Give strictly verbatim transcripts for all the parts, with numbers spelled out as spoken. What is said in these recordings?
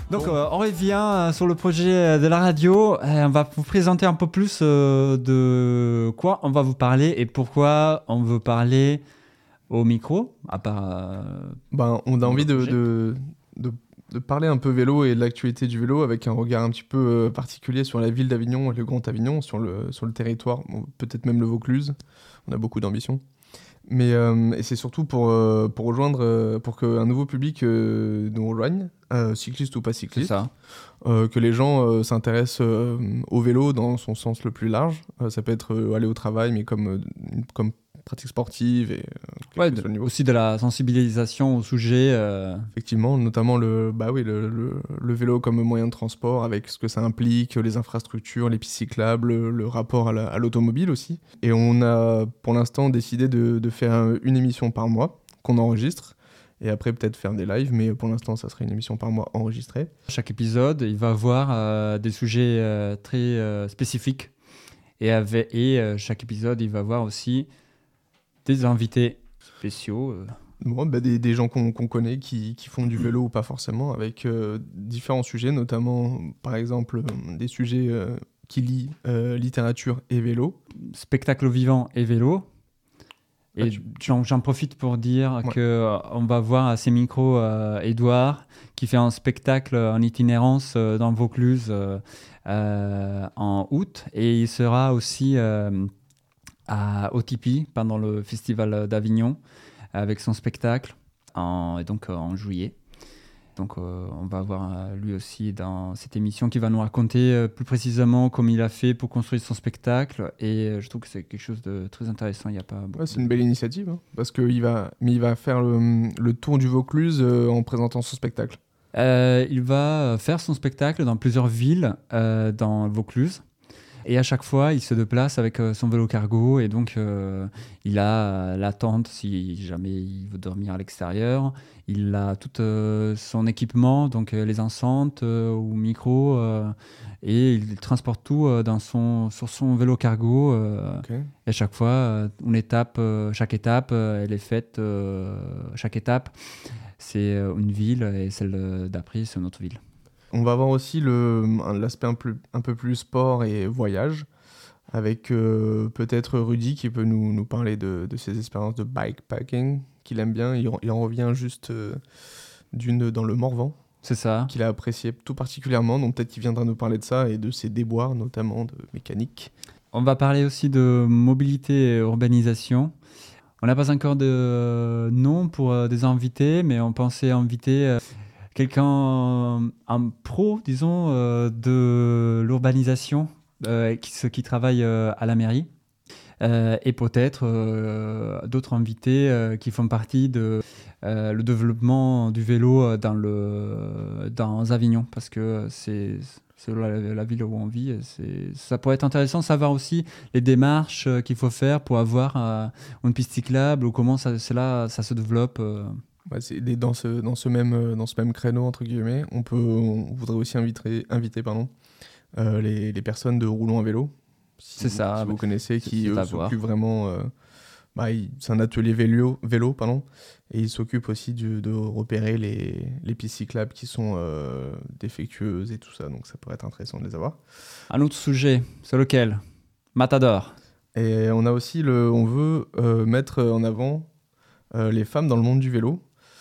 Donc bon. euh, on revient sur le projet de la radio. Euh, on va vous présenter un peu plus euh, de quoi on va vous parler et pourquoi on veut parler au micro, à part... Euh, ben, on a envie de, de, de, de parler un peu vélo et de l'actualité du vélo avec un regard un petit peu euh, particulier sur la ville d'Avignon et le Grand Avignon, sur le, sur le territoire, bon, peut-être même le Vaucluse. On a beaucoup d'ambition. Mais euh, et c'est surtout pour, euh, pour rejoindre, euh, pour qu'un nouveau public euh, nous rejoigne, euh, cycliste ou pas cycliste, ça. Euh, que les gens euh, s'intéressent euh, au vélo dans son sens le plus large. Euh, ça peut être euh, aller au travail, mais comme, euh, comme pratique sportive et euh, ouais, de, aussi de la sensibilisation au sujet. Euh... Effectivement, notamment le, bah oui, le, le, le vélo comme moyen de transport, avec ce que ça implique, les infrastructures, les pistes cyclables, le, le rapport à, la, à l'automobile aussi. Et on a pour l'instant décidé de, de faire une émission par mois qu'on enregistre. Et après peut-être faire des lives, mais pour l'instant ça serait une émission par mois enregistrée. Chaque épisode, il va avoir euh, des sujets euh, très euh, spécifiques. Et, avec, et euh, chaque épisode, il va avoir aussi des invités spéciaux. Euh. Bon, bah des, des gens qu'on, qu'on connaît qui, qui font du vélo ou pas forcément, avec euh, différents sujets, notamment par exemple euh, des sujets euh, qui lient euh, littérature et vélo. Spectacle vivant et vélo. Et ah, tu... j'en, j'en profite pour dire ouais. qu'on euh, va voir à ces micros euh, Edouard qui fait un spectacle en itinérance euh, dans le Vaucluse euh, euh, en août. Et il sera aussi euh, à O T P pendant le festival d'Avignon avec son spectacle en, et donc euh, en juillet. Donc euh, on va voir euh, lui aussi dans cette émission qui va nous raconter euh, plus précisément comment il a fait pour construire son spectacle et euh, je trouve que c'est quelque chose de très intéressant. Il y a pas ouais, c'est de... une belle initiative hein, parce qu'il va, mais il va faire le, le tour du Vaucluse euh, en présentant son spectacle. Euh, il va faire son spectacle dans plusieurs villes euh, dans le Vaucluse. Et à chaque fois, il se déplace avec euh, son vélo cargo et donc euh, il a euh, la tente si jamais il veut dormir à l'extérieur. Il a tout euh, son équipement, donc euh, les enceintes euh, ou micros, euh, et il transporte tout euh, dans son, sur son vélo cargo. Euh, okay. Et à chaque fois, euh, une étape, euh, chaque étape, euh, elle est faite, euh, chaque étape, c'est une ville et celle d'après, c'est une autre ville. On va avoir aussi le, l'aspect un peu, un peu plus sport et voyage, avec euh, peut-être Rudy qui peut nous, nous parler de, de ses expériences de bikepacking, qu'il aime bien. Il, il en revient juste euh, d'une dans le Morvan. C'est ça. Qu'il a apprécié tout particulièrement, donc peut-être qu'il viendra nous parler de ça et de ses déboires, notamment de mécanique. On va parler aussi de mobilité et urbanisation. On n'a pas encore de nom pour euh, des invités, mais on pensait inviter... Euh, quelqu'un, un pro, disons, euh, de l'urbanisation, euh, qui, qui travaille euh, à la mairie, euh, et peut-être euh, d'autres invités euh, qui font partie de euh, le développement du vélo dans, le, dans Avignon, parce que c'est, c'est la, la ville où on vit. C'est, ça pourrait être intéressant de savoir aussi les démarches qu'il faut faire pour avoir euh, une piste cyclable, ou comment ça, cela, ça se développe. Euh. Ouais, c'est dans ce, dans, ce même, dans ce même créneau, entre guillemets, on, peut, on voudrait aussi inviter, inviter pardon, euh, les, les personnes de Roulons à vélo. Si c'est vous, ça. Si vous connaissez, c'est, qui c'est eux, s'occupent vraiment... Euh, bah, il, c'est un atelier vélo, vélo pardon, et ils s'occupent aussi du, de repérer les, les pistes cyclables qui sont euh, défectueuses et tout ça. Donc ça pourrait être intéressant de les avoir. Un autre sujet, c'est lequel ? Matador. Et on a aussi le... On veut euh, mettre en avant euh, les femmes dans le monde du vélo.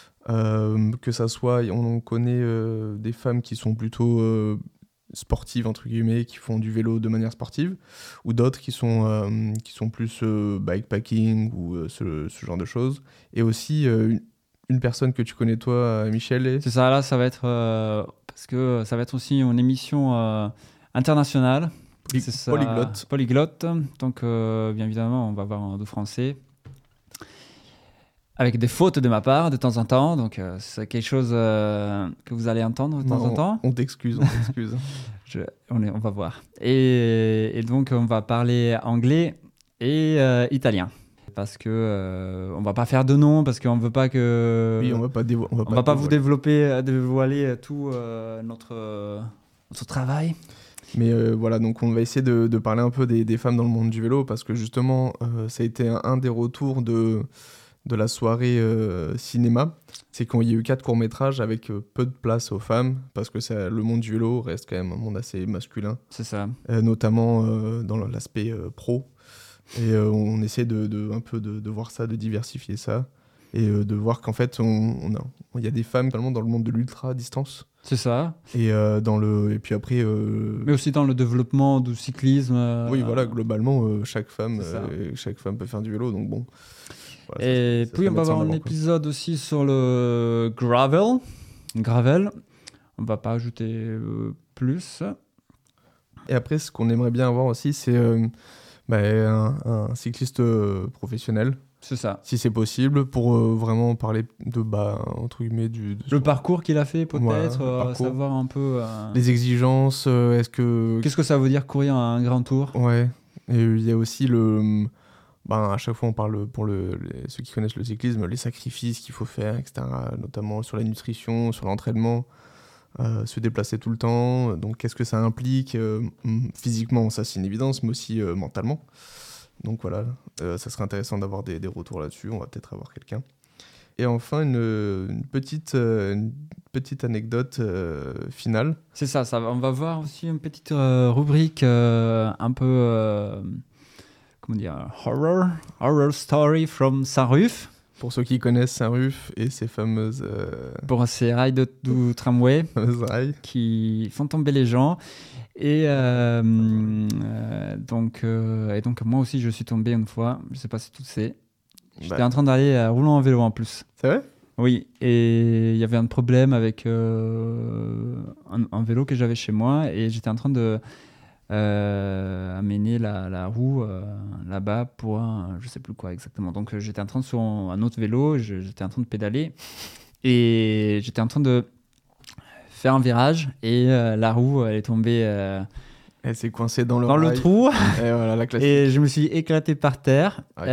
Euh, que ça soit, on connaît euh, des femmes qui sont plutôt euh, sportives entre guillemets, qui font du vélo de manière sportive, ou d'autres qui sont euh, qui sont plus euh, bikepacking ou euh, ce, ce genre de choses. Et aussi euh, une, une personne que tu connais toi, Michel. Et... C'est ça, là, ça va être euh, parce que ça va être aussi une émission euh, internationale. Poly- c'est ça, polyglotte. Polyglotte. Donc, euh, bien évidemment, on va avoir un deux français. Avec des fautes de ma part de temps en temps, donc euh, c'est quelque chose euh, que vous allez entendre de temps non, en temps. On t'excuse, on t'excuse. Je, on, est, on va voir. Et, et donc on va parler anglais et euh, italien. Parce que euh, on va pas faire de nom, parce qu'on veut pas que. Oui, on va pas dévo- on va on pas, va pas vous développer, dévoiler tout euh, notre, euh, notre travail. Mais euh, voilà, donc on va essayer de, de parler un peu des, des femmes dans le monde du vélo, parce que justement, euh, ça a été un, un des retours de. de la soirée euh, cinéma, c'est qu'il y a eu quatre courts-métrages avec euh, peu de place aux femmes, parce que ça, le monde du vélo reste quand même un monde assez masculin, C'est ça. euh, notamment euh, dans l'aspect euh, pro. Et euh, on essaie de, de, un peu de, de voir ça, de diversifier ça, et euh, de voir qu'en fait, on, on a, il y a des femmes notamment dans le monde de l'ultra-distance. C'est ça. Et, euh, dans le, et puis après... euh, Mais aussi dans le développement du cyclisme. euh, oui, voilà, globalement, euh, chaque, femme, C'est ça. euh, chaque femme peut faire du vélo, donc bon. Voilà, Et ça- ça puis, serait on va mettre ça en avoir un avant, quoi. épisode aussi sur le gravel. Gravel. On va pas ajouter euh, plus. Et après, ce qu'on aimerait bien avoir aussi, c'est euh, bah, un, un cycliste euh, professionnel, C'est ça. si c'est possible, pour euh, vraiment parler de, bah, entre guillemets, du, de Le son- parcours qu'il a fait, peut-être, Voilà, le euh, parcours. savoir un peu. euh, les exigences, euh, est-ce que... Qu'est-ce que ça veut dire courir un grand tour? Ouais, et euh, il y a aussi le... Ben, à chaque fois, on parle, pour le, les- ceux qui connaissent le cyclisme, les sacrifices qu'il faut faire, et cetera, notamment sur la nutrition, sur l'entraînement, euh, se déplacer tout le temps. Donc, qu'est-ce que ça implique euh, mm, physiquement, ça c'est une évidence, mais aussi euh, mentalement. Donc voilà, euh, ça serait intéressant d'avoir des, des retours là-dessus. On va peut-être avoir quelqu'un. Et enfin, une, une petite, euh, une petite anecdote euh, finale. C'est ça, ça. va- On va voir aussi une petite euh, rubrique euh, un peu. euh, comment dire? Horror. Horror story from Saint-Ruf. Pour ceux qui connaissent Saint-Ruf et ses fameuses, euh, Pour ces rails de, du tramway fameuses rails. qui font tomber les gens. Et, euh, euh, donc, euh, et donc, moi aussi, je suis tombé une fois. Je sais pas si tu le sais. J'étais Bah, en train d'aller à roulant en vélo en plus. c'est vrai? Oui, et il y avait un problème avec euh, un, un vélo que j'avais chez moi et j'étais en train de euh, amener la, la roue euh, là-bas pour un, je sais plus quoi exactement. Donc euh, j'étais en train sur un, un autre vélo, je- j'étais en train de pédaler et j'étais en train de faire un virage et euh, la roue elle est tombée euh, Elle s'est coincée dans le dans le rail. trou Et voilà, la classique. et je me suis éclaté par terre. Ouais.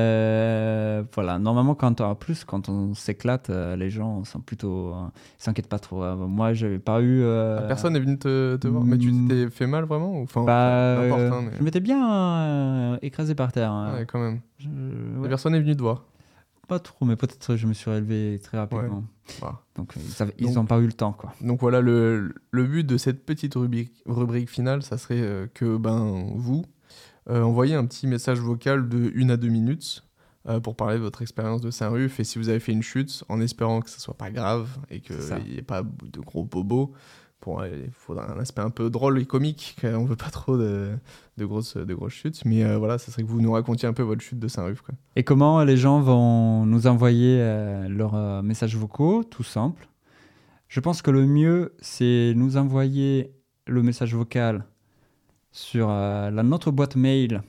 Euh, voilà, normalement quand on, en plus quand on s'éclate, euh, les gens sont plutôt, euh, ils s'inquiètent pas trop. hein. Moi, j'avais pas eu. euh, Ah, personne n'est venu te, te voir, mais tu mm, t'es fait mal vraiment ou enfin, Bah, enfin, n'importe, euh, hein, mais... je m'étais bien euh, écrasé par terre. hein. Ouais, quand même. Je- Et ouais, personne n'est venu te voir. pas trop, mais peut-être je me suis relevé très rapidement. Bah. Donc, euh, ils avaient- ils Donc- n'ont pas eu le temps, quoi. Donc voilà, le, le but de cette petite rubrique, rubrique finale, ça serait euh, que ben, vous euh, envoyez un petit message vocal de une à deux minutes euh, pour parler de votre expérience de Saint-Ruf et si vous avez fait une chute, en espérant que ça soit pas grave et qu'il C'est ça. n'y ait pas de gros bobos. Pour, il faudra un aspect un peu drôle et comique, car on veut pas trop de, de, grosses, de grosses chutes. Mais euh, voilà, ça serait que vous nous racontiez un peu votre chute de Saint-Ruf, quoi. Et comment les gens vont nous envoyer euh, leurs euh, messages vocaux? Tout simple. Je pense que le mieux, c'est nous envoyer le message vocal sur euh, la, notre boîte mail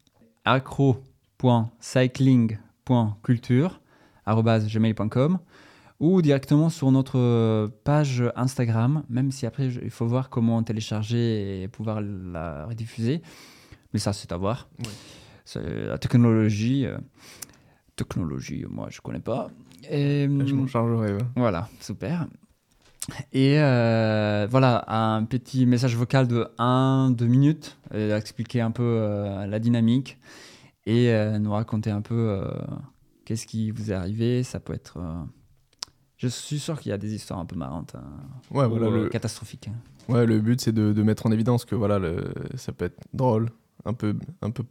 accro point cycling point culture arobase gmail point com ou directement sur notre page Instagram, même si après je- il faut voir comment télécharger et pouvoir la rediffuser. Mais ça, c'est à voir. Oui. C'est la technologie. euh, technologie, moi, je connais pas. Et, Là, je m'en chargerai. Ouais. voilà, super. Et euh, voilà, un petit message vocal de un deux minutes, euh, expliquer un peu euh, la dynamique et euh, nous raconter un peu euh, qu'est-ce qui vous est arrivé. Ça peut être... euh, Je suis sûr qu'il y a des histoires un peu marrantes, hein, Ouais, ou voilà, euh, le, catastrophiques. hein. ouais, le but, c'est de, de mettre en évidence que voilà, le, ça peut être drôle, un peu, un peu,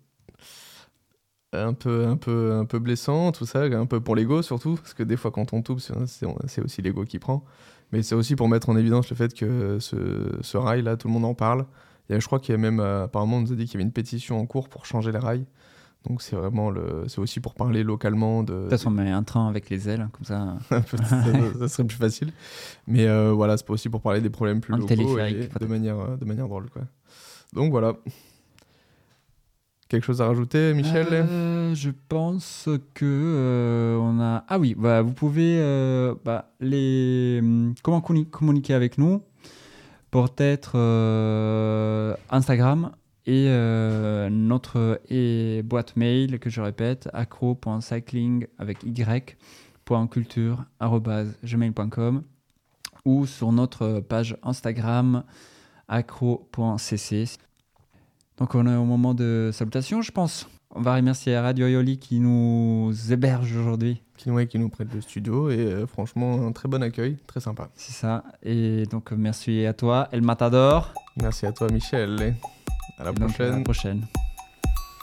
un peu, un peu, un peu blessant, tout ça, un peu pour l'ego surtout, parce que des fois quand on toupe, c'est, c'est c'est aussi l'ego qui prend. Mais c'est aussi pour mettre en évidence le fait que ce, ce rail-là, tout le monde en parle. Et je crois qu'il y a même, euh, apparemment, on nous a dit qu'il y avait une pétition en cours pour changer les rails. Donc c'est vraiment le, c'est aussi pour parler localement de. Peut-être on met un train avec les ailes, comme ça. ça, ça serait plus facile. Mais euh, voilà, c'est aussi pour parler des problèmes plus Un locaux téléphérique, et de peut-être. manière, euh, de manière drôle, quoi. Donc voilà. Quelque chose à rajouter, Michel? Euh, je pense que euh, on a. Ah oui, bah, vous pouvez euh, bah, les comment communi- communiquer avec nous. Peut-être euh, Instagram et euh, notre et boîte mail que je répète accro point cycling avec y point culture arobase gmail point com ou sur notre page Instagram accro point c c. Donc on est au moment de salutation, je pense. On va remercier Radio Aioli qui nous héberge aujourd'hui. qui, ouais, qui nous prête le studio et euh, franchement un très bon accueil, très sympa. C'est ça. Et donc merci à toi, El Matador. Merci à toi Michel. À la Et donc, prochaine. à la prochaine.